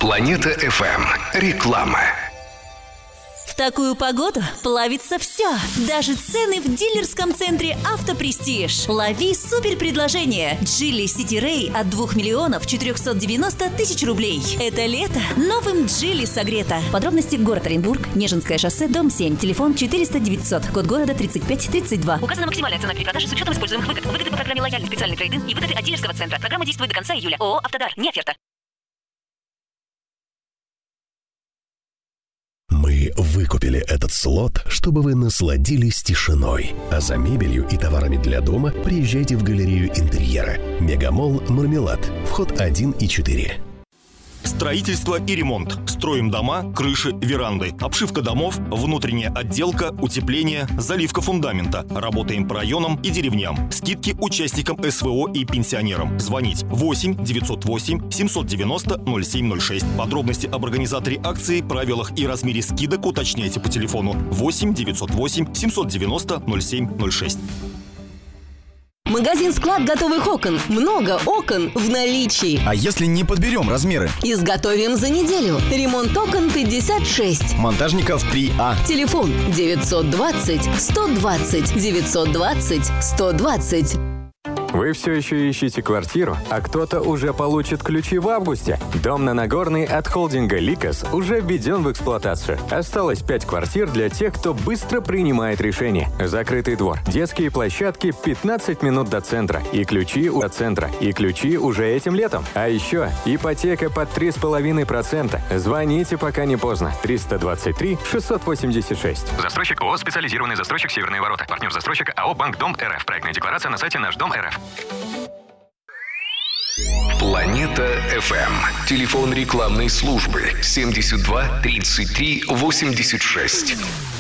Планета FM. Реклама. В такую погоду плавится все, даже цены в дилерском центре «Автопрестиж». Лови супер предложение. Geely City Ray от 2 миллионов 490 тысяч рублей. Это лето новым Geely согрето. Подробности: город Оренбург, Нежинское шоссе, дом 7, телефон 400 900, код города 3532. Указана максимальная цена перепродажи с учетом используемых выгод. Выгоды по программе «Лояльный специальный трейд-ин» и выгоды от дилерского центра. Программа действует до конца июля. ООО «Автодар». Не оферта. Мы выкупили этот слот, чтобы вы насладились тишиной. А за мебелью и товарами для дома приезжайте в галерею интерьера. Мегамолл «Мармелад». Вход 1 и 4. Строительство и ремонт. Строим дома, крыши, веранды. Обшивка домов, внутренняя отделка, утепление, заливка фундамента. Работаем по районам и деревням. Скидки участникам СВО и пенсионерам. Звонить 8 908 790 0706. Подробности об организаторе акции, правилах и размере скидок уточняйте по телефону 8 908 790 0706. Магазин-склад готовых окон. Много окон в наличии. А если не подберем размеры? Изготовим за неделю. Ремонт окон 56. Монтажников 3А. Телефон 920 120 920 120. Вы все еще ищете квартиру, а кто-то уже получит ключи в августе? Дом на Нагорной от холдинга «Ликос» уже введен в эксплуатацию. Осталось 5 квартир для тех, кто быстро принимает решения. Закрытый двор, детские площадки, 15 минут до центра. И ключи от центра. И ключи уже этим летом. А еще ипотека под 3,5%. Звоните, пока не поздно. 323 686. Застройщик ООО «Специализированный застройщик Северные ворота». Партнер застройщика АО «Банк Дом РФ». Проектная декларация на сайте «Наш дом РФ». Планета FM. Телефон рекламной службы 72 33 86.